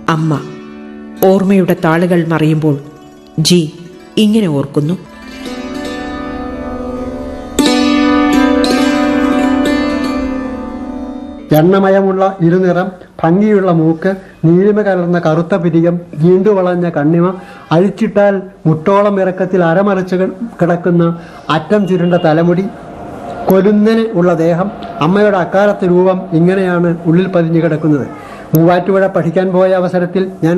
അമ്മ. ഓർമ്മയുടെ താളുകൾ മറിയുമ്പോൾ ജി ഇങ്ങനെ ഓർക്കുന്നു. എണ്ണമയമുള്ള ഇരുനിറം, ഭംഗിയുള്ള മൂക്ക്, നീലിമ കലർന്ന കറുത്ത പിരികം, നീണ്ടുവളഞ്ഞ കണ്ണിമ, അഴിച്ചിട്ടാൽ മുട്ടോളം ഇറക്കത്തിൽ അരമറിച്ച് കിടക്കുന്ന അറ്റം ചുരുണ്ട തലമുടി, കൊലുന്നന് ഉള്ള ദേഹം. അമ്മയുടെ അക്കാലത്തെ രൂപം ഇങ്ങനെയാണ് ഉള്ളിൽ പതിഞ്ഞു കിടക്കുന്നത്. മൂവാറ്റുപുഴ പഠിക്കാൻ പോയ അവസരത്തിൽ ഞാൻ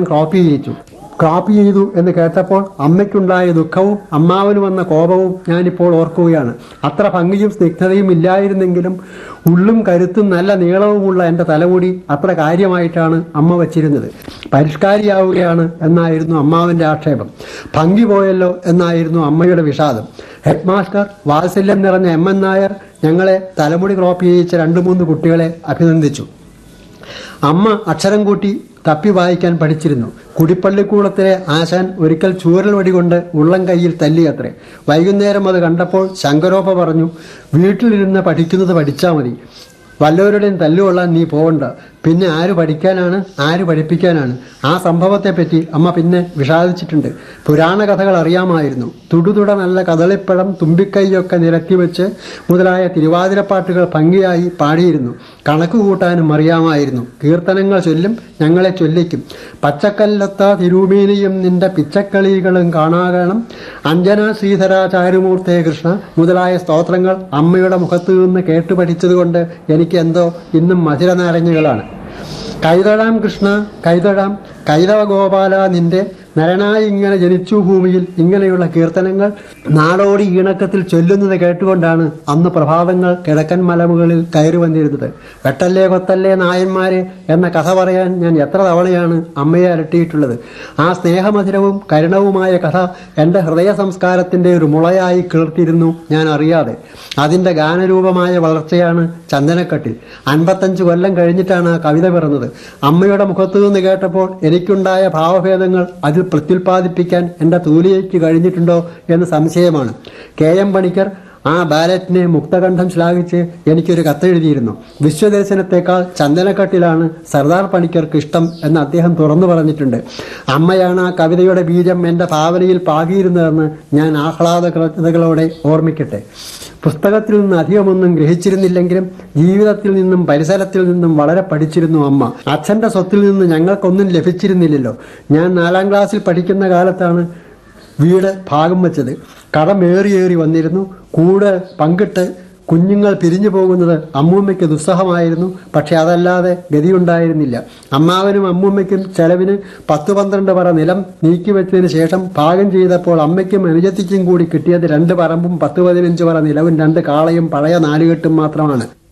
ക്രോപ്പ് ചെയ്തു എന്ന് കേട്ടപ്പോൾ അമ്മയ്ക്കുണ്ടായ ദുഃഖവും അമ്മാവന് വന്ന കോപവും ഞാനിപ്പോൾ ഓർക്കുകയാണ്. അത്ര ഭംഗിയും സ്നിഗ്ധതയും ഇല്ലായിരുന്നെങ്കിലും ഉള്ളും കരുത്തും നല്ല നീളവുമുള്ള എൻ്റെ തലമുടി അത്ര കാര്യമായിട്ടാണ് അമ്മ വച്ചിരുന്നത്. പരിഷ്കാരിയാവുകയാണ് എന്നായിരുന്നു അമ്മാവൻ്റെ ആക്ഷേപം. ഭംഗി പോയല്ലോ എന്നായിരുന്നു അമ്മയുടെ വിഷാദം. ഹെഡ് മാസ്റ്റർ വാത്സല്യം നിറഞ്ഞ എം.എൻ. നായർ ഞങ്ങളെ തലമുടി ക്രോപ്പ് ചെയ്യിച്ച 2-3 കുട്ടികളെ അഭിനന്ദിച്ചു. അമ്മ അക്ഷരം കൂട്ടി തപ്പി വായിക്കാൻ പഠിച്ചിരുന്നു. കുടിപ്പള്ളിക്കൂടത്തിലെ ആശാൻ ഒരിക്കൽ ചൂരൽ വടി കൊണ്ട് ഉള്ളം കൈയിൽ തല്ലിയത്രേ. വൈകുന്നേരം അത് കണ്ടപ്പോൾ ശങ്കരോപ്പ പറഞ്ഞു, വീട്ടിലിരുന്ന് പഠിക്കുന്നത് പഠിച്ചാൽ മതി, വല്ലവരുടെയും തല്ലുകൊള്ളാൻ നീ പോകണ്ട. പിന്നെ ആര് പഠിക്കാനാണ്, ആര് പഠിപ്പിക്കാനാണ്? ആ സംഭവത്തെപ്പറ്റി അമ്മ പിന്നെ വിഷാദിച്ചിട്ടുണ്ട്. പുരാണ കഥകൾ അറിയാമായിരുന്നു. തുടുതുട നല്ല കദളിപ്പഴം, തുമ്പിക്കൈയൊക്കെ നിരത്തി വെച്ച് മുതലായ തിരുവാതിരപ്പാട്ടുകൾ ഭംഗിയായി പാടിയിരുന്നു. കണക്ക് കൂട്ടാനും അറിയാമായിരുന്നു. കീർത്തനങ്ങൾ ചൊല്ലും, ഞങ്ങളെ ചൊല്ലിക്കും. പച്ചക്കല്ലത്ത തിരുമേനിയും നിന്റെ പിച്ചക്കളികളും കാണാകണം, അഞ്ജന ശ്രീധര ചാരുമൂർത്തേ കൃഷ്ണ മുതലായ സ്തോത്രങ്ങൾ അമ്മയുടെ മുഖത്തു നിന്ന് കേട്ടു പഠിച്ചതുകൊണ്ട് എനിക്ക് എന്തോ ഇന്നും മധുര നാരങ്ങകളാണ്. കൈതൊഴാം കൃഷ്ണ കൈതൊഴാം, കൈതവ ഗോപാല നിന്റെ നരനായി ഇങ്ങനെ ജനിച്ചു ഭൂമിയിൽ, ഇങ്ങനെയുള്ള കീർത്തനങ്ങൾ നാടോടി ഈണക്കത്തിൽ ചൊല്ലുന്നത് കേട്ടുകൊണ്ടാണ് അന്ന് പ്രഭാതങ്ങൾ കിഴക്കൻ മലമുകളിൽ കയറി വന്നിരുന്നത്. വെട്ടല്ലേ കൊത്തല്ലേ നായന്മാരെ എന്ന കഥ പറയാൻ ഞാൻ എത്ര തവണയാണ് അമ്മയെ അലട്ടിയിട്ടുള്ളത്. ആ സ്നേഹമധുരവും കരുണവുമായ കഥ എൻ്റെ ഹൃദയ സംസ്കാരത്തിൻ്റെ ഒരു മുളയായി കിളിർത്തിരുന്നു ഞാൻ അറിയാതെ. അതിൻ്റെ ഗാനരൂപമായ വളർച്ചയാണ് ചന്ദനക്കട്ടിൽ. 55 കൊല്ലം കഴിഞ്ഞിട്ടാണ് ആ കവിത പിറന്നത്. അമ്മയുടെ മുഖത്തു നിന്ന് കേട്ടപ്പോൾ എനിക്കുണ്ടായ ഭാവഭേദങ്ങൾ അതിൽ പ്രത്യുൽപാദിപ്പിക്കാൻ എൻ്റെ തൂലിയയ്ക്ക് കഴിഞ്ഞിട്ടുണ്ടോ എന്ന് സംശയമാണ്. K.M. പണിക്കർ ആ ബാലറ്റിനെ മുക്തകണ്ഠം ശ്ലാഘിച്ച് എനിക്കൊരു കത്തെഴുതിയിരുന്നു. വിശ്വദർശനത്തെക്കാൾ ചന്ദനക്കട്ടിലാണ് സർദാർ പണിക്കർക്ക് ഇഷ്ടം എന്ന് അദ്ദേഹം തുറന്നു പറഞ്ഞിട്ടുണ്ട്. അമ്മയാണ് ആ കവിതയുടെ ബീജം എൻ്റെ ഭാവനയിൽ പാകിയിരുന്നതെന്ന് ഞാൻ ആഹ്ലാദകൃതകളോടെ ഓർമ്മിക്കട്ടെ. പുസ്തകത്തിൽ നിന്ന് അധികമൊന്നും ഗ്രഹിച്ചിരുന്നില്ലെങ്കിലും ജീവിതത്തിൽ നിന്നും പരിസരത്തിൽ നിന്നും വളരെ പഠിച്ചിരുന്നു അമ്മ. അച്ഛൻ്റെ സ്വത്തിൽ നിന്ന് ഞങ്ങൾക്കൊന്നും ലഭിച്ചിരുന്നില്ലല്ലോ. ഞാൻ 4ാം ക്ലാസ്സിൽ പഠിക്കുന്ന കാലത്താണ് വീട് ഭാഗം വെച്ചത്. കടമേറിയേറി വന്നിരുന്നു. കൂടെ പങ്കിട്ട് കുഞ്ഞുങ്ങൾ പിരിഞ്ഞു പോകുന്നത് അമ്മൂമ്മയ്ക്ക് ദുസ്സഹമായിരുന്നു. പക്ഷെ അതല്ലാതെ ഗതിയുണ്ടായിരുന്നില്ല. അമ്മാവനും അമ്മൂമ്മയ്ക്കും ചെലവിന് 10-12 പറ നിലം നീക്കിവെച്ചതിന് ശേഷം ഭാഗം ചെയ്തപ്പോൾ അമ്മയ്ക്കും അനുജത്തിക്കും കൂടി കിട്ടിയത് 2 പറമ്പും 10-15 പറ നിലവും 2 കാളയും പഴയ 4 കെട്ടും മാത്രമാണ്.